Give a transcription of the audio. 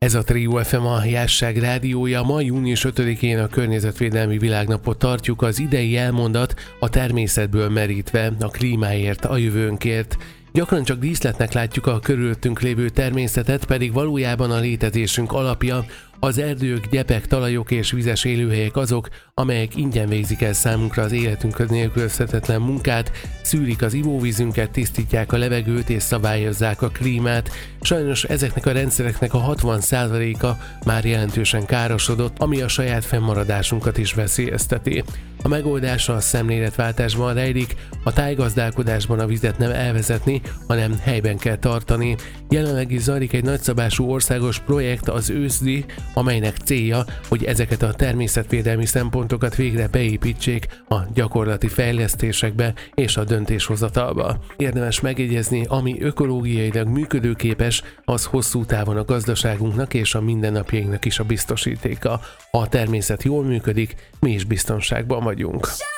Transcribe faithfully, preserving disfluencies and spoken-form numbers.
Ez a Trio ef em, a Jásság rádiója. Ma június ötödikén a Környezetvédelmi Világnapot tartjuk. Az idei elmondat a természetből merítve, a klímáért, a jövőnkért. Gyakran csak díszletnek látjuk a körülöttünk lévő természetet, pedig valójában a létezésünk alapja. Az erdők, gyepek, talajok és vizes élőhelyek azok, amelyek ingyen végzik el számunkra az életünkhöz nélkülözhetetlen munkát, szűrik az ivóvízünket, tisztítják a levegőt és szabályozzák a klímát. Sajnos ezeknek a rendszereknek a hatvan százaléka már jelentősen károsodott, ami a saját fennmaradásunkat is veszélyezteti. A megoldása a szemléletváltásban rejlik, a tájgazdálkodásban a vizet nem elvezetni, hanem helyben kell tartani. Jelenleg is zajlik egy nagyszabású országos projekt, az ÖSZDI, amelynek célja, hogy ezeket a természetvédelmi szempontokat végre beépítsék a gyakorlati fejlesztésekbe és a döntéshozatalba. Érdemes megjegyezni, ami ökológiailag működőképes, az hosszú távon a gazdaságunknak és a mindennapjainknak is a biztosítéka. Ha a természet jól működik, mi is biztonságban vagyunk.